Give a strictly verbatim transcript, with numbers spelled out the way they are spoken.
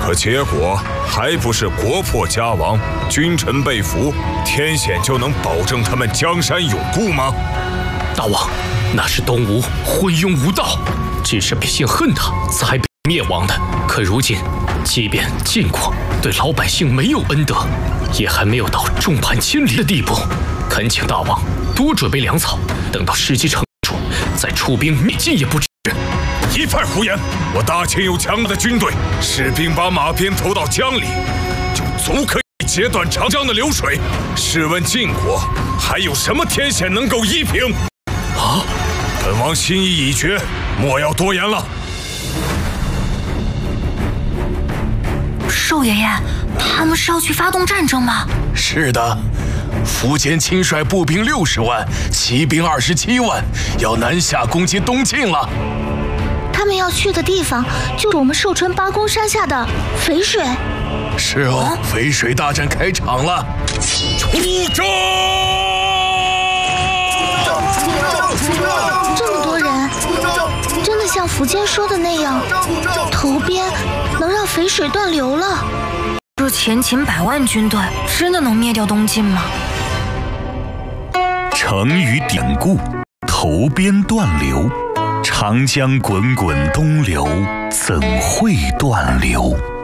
可结果还不是国破家亡，君臣被俘，天显就能保证他们江山永固吗？ 大王，那是东吴昏庸无道，只是百姓恨他才被灭亡的。可如今，即便晋国对老百姓没有恩德，也还没有到众叛亲离的地步。恳请大王多准备粮草，等到时机成熟，再出兵灭晋也不迟。 一派胡言！我大秦有强大的军队，士兵把马鞭投到江里，就足可以截断长江的流水。试问晋国还有什么天险能够依凭？啊！本王心意已决，莫要多言了。 寿爷爷，他们是要去发动战争吗？ 是的，苻坚亲率步兵六十万，骑兵二十七万，要南下攻击东晋了。 他们要去的地方就是我们寿春八公山下的淝水。 是哦，啊、淝水大战开场了， 出征！ 这么多人，真的像苻坚说的那样，投鞭能让淝水断流了？这前秦百万军队真的能灭掉东晋吗？ 成语典故：投鞭断流。长江滚滚东流，怎会断流？